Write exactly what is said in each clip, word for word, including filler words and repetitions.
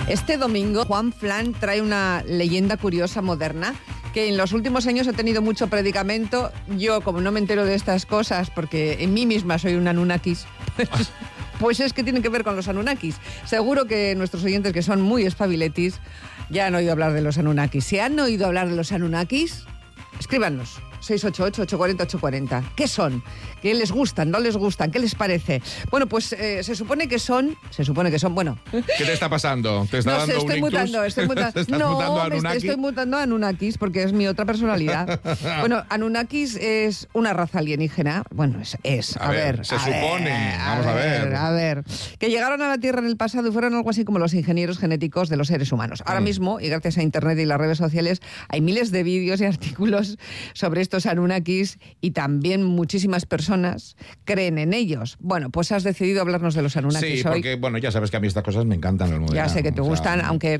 Este domingo, Juan Flan trae una leyenda curiosa moderna que en los últimos años ha tenido mucho predicamento. Yo, como no me entero de estas cosas, porque en mí misma soy un Anunnakis, pues, pues es que tienen que ver con los Anunnakis. Seguro que nuestros oyentes, que son muy espabiletis, ya han oído hablar de los Anunnakis. Si han oído hablar de los Anunnakis, escríbanos. seis ocho ocho, ocho cuatro cero, ocho cuatro cero. ¿Qué son? ¿Qué les gustan? ¿No les gustan? ¿Qué les parece? Bueno, pues eh, se supone que son... Se supone que son... Bueno... ¿Qué te está pasando? ¿Te está no, dando sé, estoy un mutando, ictus? estoy mutando. ¿Estás no, mutando a me Anunnaki? estoy mutando a Anunnakis porque es mi otra personalidad. Bueno, Anunnakis es una raza alienígena. Bueno, es... es a, a ver, ver, se a supone. Ver, Vamos a ver, a ver. A ver. Que llegaron a la Tierra en el pasado y fueron algo así como los ingenieros genéticos de los seres humanos. Ahora mm. mismo, y gracias a Internet y las redes sociales, hay miles de vídeos y artículos sobre estos Anunnakis y también muchísimas personas creen en ellos. Bueno, pues has decidido hablarnos de los Anunnakis sí, hoy. porque, bueno, ya sabes que a mí estas cosas me encantan. El ya sé que te o gustan, sea, aunque...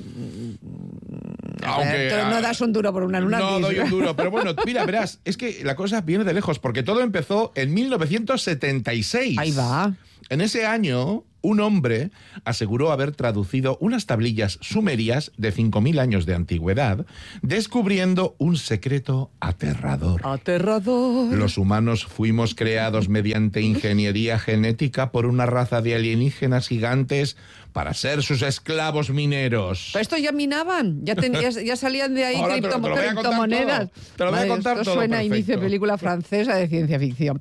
Aunque, no das un duro por un Anunnaki. No doy un duro, pero bueno, mira, verás, es que la cosa viene de lejos, porque todo empezó en mil novecientos setenta y seis. Ahí va. En ese año, un hombre aseguró haber traducido unas tablillas sumerias de cinco mil años de antigüedad, descubriendo un secreto aterrador. Aterrador. Los humanos fuimos creados mediante ingeniería genética por una raza de alienígenas gigantes para ser sus esclavos mineros. Pero estos ya minaban, ya, ten, ya, ya salían de ahí criptom te lo, te lo criptomonedas. Te lo voy a contar esto todo. Suena a perfecto. inicio de película francesa de ciencia ficción.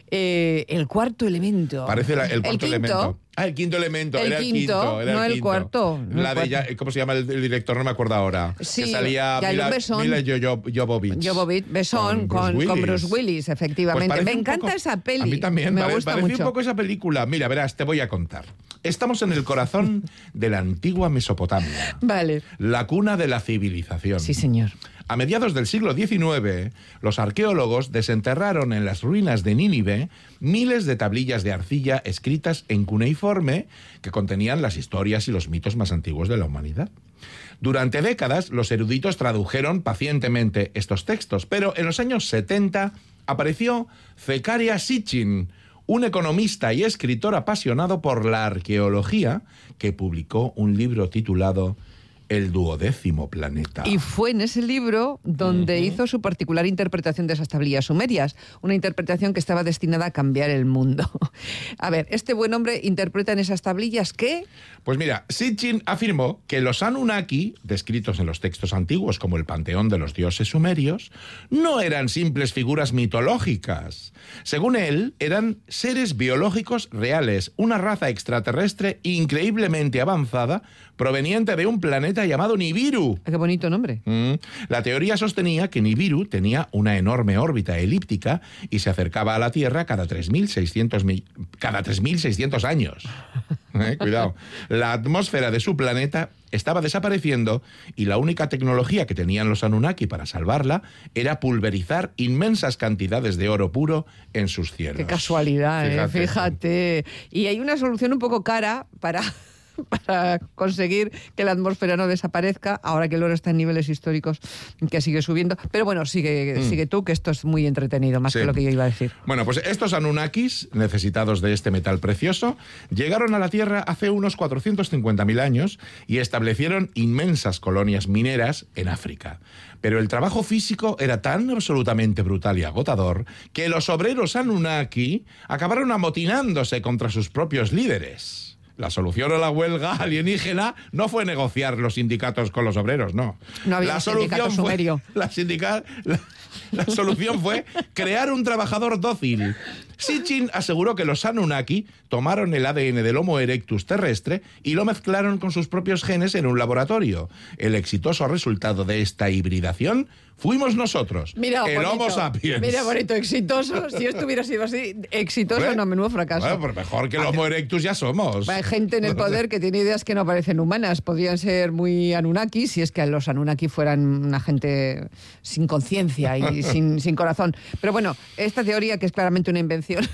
Eh, el cuarto elemento. Parece la, el cuarto el elemento. Ah, el quinto elemento. El era el quinto, quinto. Era no el, el cuarto. No la el de cuarto. ya, ¿cómo se llama el, el director? No me acuerdo ahora. Sí, que salía Mila, Mila Jovovich. Jovovich, Besón, con, con, con Bruce Willis, efectivamente. Pues me encanta poco, esa peli. A mí también. Me pare, gusta parecía mucho. un poco esa película. Mira, verás, te voy a contar. Estamos en el corazón de la antigua Mesopotamia. Vale. La cuna de la civilización. Sí, señor. A mediados del siglo diecinueve, los arqueólogos desenterraron en las ruinas de Nínive miles de tablillas de arcilla escritas en cuneiforme que contenían las historias y los mitos más antiguos de la humanidad. Durante décadas, los eruditos tradujeron pacientemente estos textos, pero en los años setenta apareció Zecharia Sitchin, un economista y escritor apasionado por la arqueología, que publicó un libro titulado El duodécimo planeta. Y fue en ese libro donde uh-huh. hizo su particular interpretación de esas tablillas sumerias, una interpretación que estaba destinada a cambiar el mundo. A ver, este buen hombre interpreta en esas tablillas ¿qué? Pues mira, Sitchin afirmó que los Anunnaki, descritos en los textos antiguos como el panteón de los dioses sumerios, no eran simples figuras mitológicas. Según él, eran seres biológicos reales, una raza extraterrestre increíblemente avanzada, proveniente de un planeta llamado Nibiru. Qué bonito nombre. Mm. La teoría sostenía que Nibiru tenía una enorme órbita elíptica y se acercaba a la Tierra cada tres mil seiscientos, cada tres mil seiscientos años. Eh, cuidado. La atmósfera de su planeta estaba desapareciendo y la única tecnología que tenían los Anunnaki para salvarla era pulverizar inmensas cantidades de oro puro en sus cielos. Qué casualidad, fíjate. Eh, fíjate. Y hay una solución un poco cara para... para conseguir que la atmósfera no desaparezca, ahora que el oro está en niveles históricos que sigue subiendo. Pero bueno, sigue, mm. sigue tú, que esto es muy entretenido, más sí. que lo que yo iba a decir. Bueno, pues estos Anunnakis, necesitados de este metal precioso, llegaron a la Tierra hace unos cuatrocientos cincuenta mil años y establecieron inmensas colonias mineras en África. Pero el trabajo físico era tan absolutamente brutal y agotador que los obreros Anunnaki acabaron amotinándose contra sus propios líderes. La solución a la huelga alienígena no fue negociar los sindicatos con los obreros, no. No había la un solución sindicato fue, sumerio. La, sindical, la, la solución fue crear un trabajador dócil. Sitchin aseguró que los Anunnaki tomaron el A D N del Homo erectus terrestre y lo mezclaron con sus propios genes en un laboratorio. El exitoso resultado de esta hibridación fuimos nosotros, mira, el bonito, Homo sapiens. Mira, bonito, exitoso. Si esto hubiera sido así, exitoso, ¿Hombre? no, menudo fracaso. Bueno, pues mejor que el Homo erectus ya somos. Hay gente en el poder que tiene ideas que no parecen humanas. Podrían ser muy Anunnaki, si es que los Anunnaki fueran una gente sin conciencia y sin, sin corazón. Pero bueno, esta teoría, que es claramente una invención,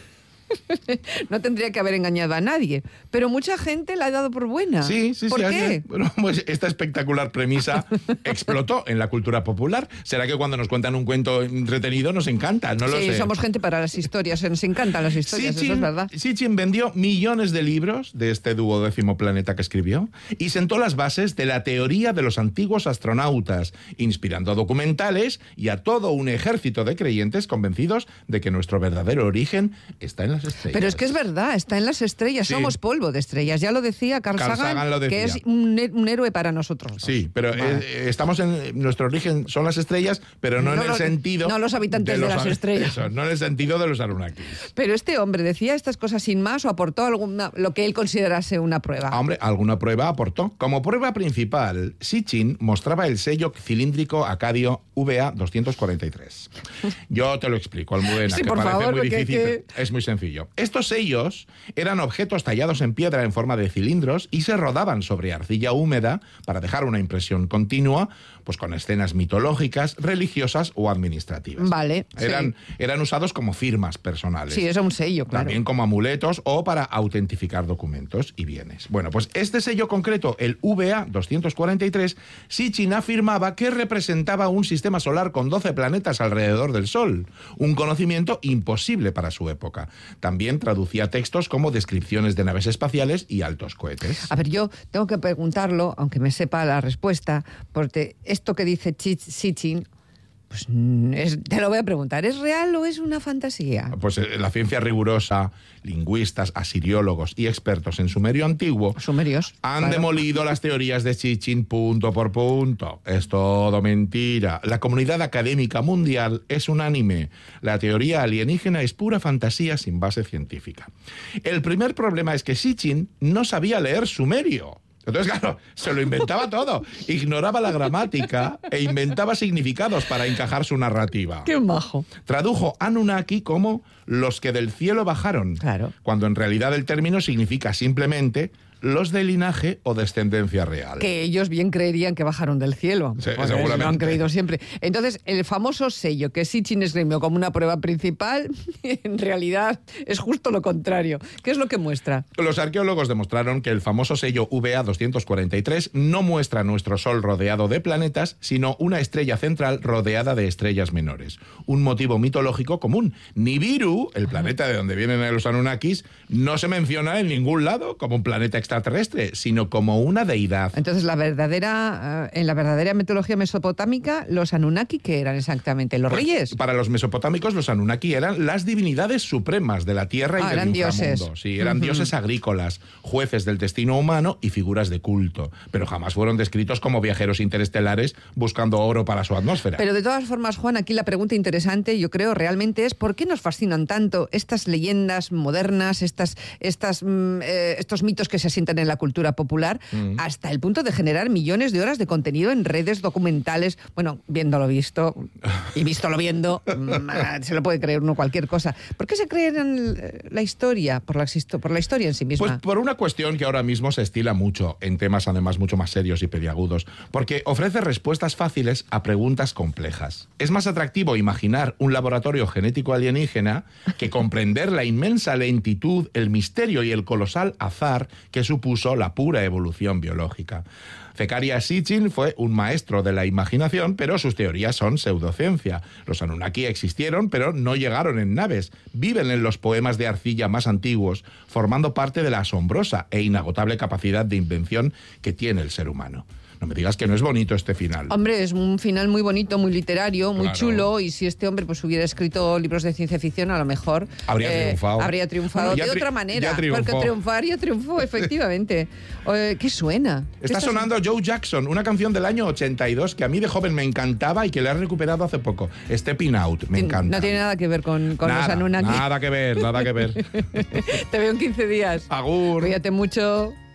No tendría que haber engañado a nadie. Pero mucha gente la ha dado por buena. Sí, sí, ¿Por sí. qué? Bueno, pues esta espectacular premisa explotó en la cultura popular. ¿Será que cuando nos cuentan un cuento entretenido nos encanta? No lo Sí, sé. somos gente para las historias, nos encantan las historias, Sitchin, eso es verdad. Sitchin vendió millones de libros de este duodécimo planeta que escribió y sentó las bases de la teoría de los antiguos astronautas, inspirando a documentales y a todo un ejército de creyentes convencidos de que nuestro verdadero origen está en las estrellas. Pero es que es verdad, está en las estrellas, Sí. somos polvo de estrellas. Ya lo decía Carl, Carl Sagan, Sagan lo decía. que es un, un héroe para nosotros dos. Sí, pero Vale. eh, estamos en nuestro origen son las estrellas, pero no, No en el los- sentido no los habitantes de las ar- estrellas. Eso, no en el sentido de los Anunnakis. Pero este hombre decía estas cosas sin más o aportó alguna, lo que él considerase una prueba. Ah, hombre, alguna prueba aportó. Como prueba principal, Sitchin mostraba el sello cilíndrico acadio V A doscientos cuarenta y tres. Yo te lo explico, Almudena, Sí, que por parece favor, muy porque difícil. que- Es muy sencillo. Estos sellos eran objetos tallados en piedra en forma de cilindros y se rodaban sobre arcilla húmeda para dejar una impresión continua, pues con escenas mitológicas, religiosas o administrativas. Vale, sí. Eran, eran usados como firmas personales. Sí, eso es un sello, claro. También como amuletos o para autentificar documentos y bienes. Bueno, pues este sello concreto, el V A doscientos cuarenta y tres, Sitchin afirmaba que representaba un sistema solar con doce planetas alrededor del Sol, un conocimiento imposible para su época. También traducía textos como descripciones de naves espaciales y altos cohetes. A ver, yo tengo que preguntarlo, aunque me sepa la respuesta, porque esto que dice Chi- Sitchin, pues mm, es- te lo voy a preguntar, ¿es real o es una fantasía? Pues eh, la ciencia rigurosa, lingüistas, asiriólogos y expertos en sumerio antiguo Sumerios. han claro. demolido las teorías de Sitchin punto por punto. Es todo mentira. La comunidad académica mundial es unánime. La teoría alienígena es pura fantasía sin base científica. El primer problema es que Sitchin no sabía leer sumerio. Entonces, claro, se lo inventaba todo. Ignoraba la gramática e inventaba significados para encajar su narrativa. ¡Qué majo! Tradujo Anunnaki como los que del cielo bajaron, Claro. cuando en realidad el término significa simplemente los de linaje o descendencia real. Que ellos bien creerían que bajaron del cielo. Sí, porque seguramente. Lo han creído siempre. Entonces, el famoso sello que Sitchin esgrimió como una prueba principal, en realidad es justo lo contrario. ¿Qué es lo que muestra? Los arqueólogos demostraron que el famoso sello V A doscientos cuarenta y tres no muestra nuestro Sol rodeado de planetas, sino una estrella central rodeada de estrellas menores. Un motivo mitológico común. Nibiru, el planeta de donde vienen los Anunnakis, no se menciona en ningún lado como un planeta extraterrestre, sino como una deidad. Entonces, la verdadera, eh, en la verdadera mitología mesopotámica, los Anunnaki, ¿qué eran exactamente? ¿Los Pues, reyes? Para los mesopotámicos, los Anunnaki eran las divinidades supremas de la tierra y Ah, del eran inframundo. dioses. Sí, eran Ujú. dioses agrícolas, jueces del destino humano y figuras de culto. Pero jamás fueron descritos como viajeros interestelares buscando oro para su atmósfera. Pero de todas formas, Juan, aquí la pregunta interesante, yo creo, realmente es ¿por qué nos fascinan tanto estas leyendas modernas, estas, estas, mm, eh, estos mitos que se asientan en la cultura popular, Mm. hasta el punto de generar millones de horas de contenido en redes documentales? Bueno, viéndolo visto y vístolo viendo, mm, se lo puede creer uno cualquier cosa. ¿Por qué se creen en la historia? Por la, histo- por la historia en sí misma. Pues por una cuestión que ahora mismo se estila mucho, en temas además mucho más serios y peliagudos, porque ofrece respuestas fáciles a preguntas complejas. Es más atractivo imaginar un laboratorio genético alienígena que comprender la inmensa lentitud, el misterio y el colosal azar que supuso la pura evolución biológica. Zecharia Sitchin fue un maestro de la imaginación, pero sus teorías son pseudociencia. Los Anunnaki existieron, pero no llegaron en naves. Viven en los poemas de arcilla más antiguos, formando parte de la asombrosa e inagotable capacidad de invención que tiene el ser humano. No me digas que no es bonito este final. Hombre, es un final muy bonito, muy literario, muy Claro. chulo, y si este hombre pues hubiera escrito libros de ciencia ficción, a lo mejor Habría triunfado. Habría triunfado Bueno, ya de tri- otra manera. ya triunfó. Porque triunfar ya triunfó, efectivamente. Eh, ¿Qué suena? ¿Qué Está sonando Joe Jackson, una canción del año ochenta y dos que a mí de joven me encantaba y que le he recuperado hace poco. Stepping Out, me Tien- encanta. No tiene nada que ver con, con los Nada, Anunnaki. nada que ver, nada que ver. Te veo en quince días. Agur. Cuídate mucho.